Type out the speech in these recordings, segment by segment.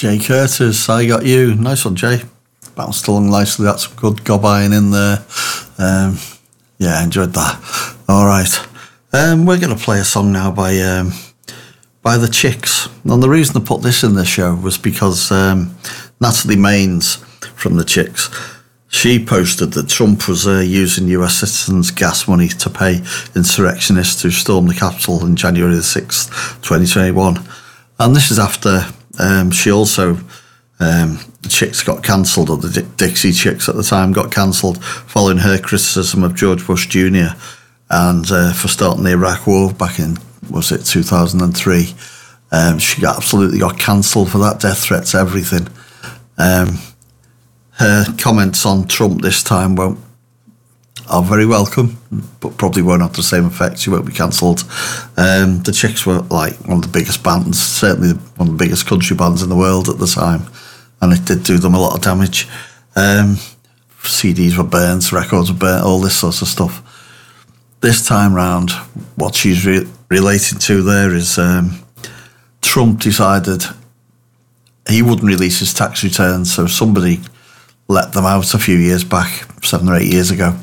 Jay Curtis, I got you. Nice one, Jay. Bounced along nicely. That's good gob iron in there. Yeah, enjoyed that. All right. We're going to play a song now by the Chicks. And the reason I put this in the show was because Natalie Maines from the Chicks, she posted that Trump was using US citizens' gas money to pay insurrectionists who stormed the Capitol on January the 6th, 2021. And this is after she also, the Chicks got cancelled, or the Dixie Chicks at the time got cancelled following her criticism of George Bush Jr. and for starting the Iraq War back in, was it 2003? She absolutely got cancelled for that, death threats, everything. Her comments on Trump this time are very welcome, but probably won't have the same effect. She won't be cancelled. The Chicks were like one of the biggest bands, certainly one of the biggest country bands in the world at the time, and it did do them a lot of damage. CDs were burnt, records were burnt, all this sort of stuff. This time round, what she's relating to there is Trump decided he wouldn't release his tax returns, so somebody let them out a few years back, 7 or 8 years ago,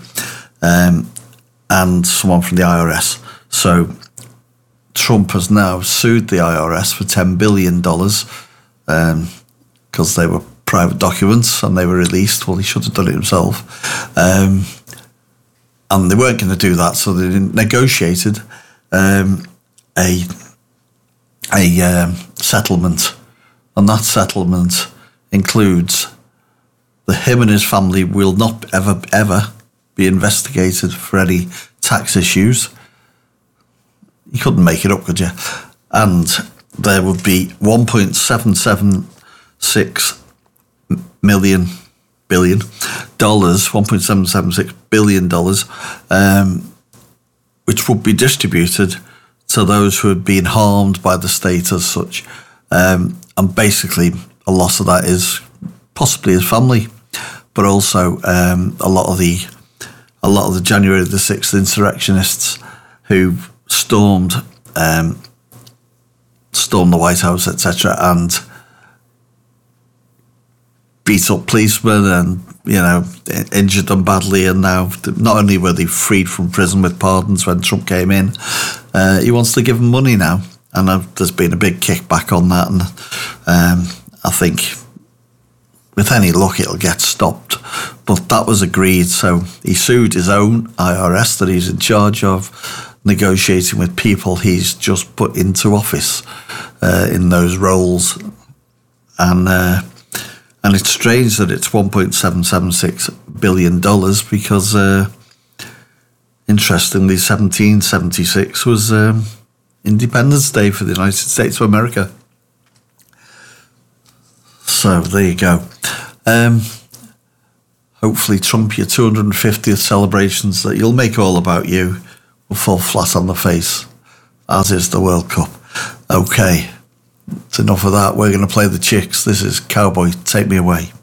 and someone from the IRS. So Trump has now sued the IRS for $10 billion because they were private documents and they were released. Well, he should have done it himself. And they weren't going to do that, so they negotiated a settlement, and that settlement includes that him and his family will not ever be investigated for any tax issues. You couldn't make it up, could you? And there would be $1.776 billion, which would be distributed to those who had been harmed by the state as such. And basically, a lot of that is possibly his family, but also a lot of the January the 6th insurrectionists who stormed the White House, etc., and beat up policemen and, injured them badly. And now, not only were they freed from prison with pardons when Trump came in, he wants to give them money now. And there's been a big kickback on that. And I think with any luck, it'll get stopped. But that was agreed. So he sued his own IRS that he's in charge of, negotiating with people he's just put into office in those roles. And it's strange that it's $1.776 billion because, interestingly, 1776 was Independence Day for the United States of America. So there you go. Hopefully Trump, your 250th celebrations that you'll make all about you will fall flat on the face, as is the World Cup. Okay, it's enough of that. We're going to play the Chicks. This is Cowboy, Take Me Away.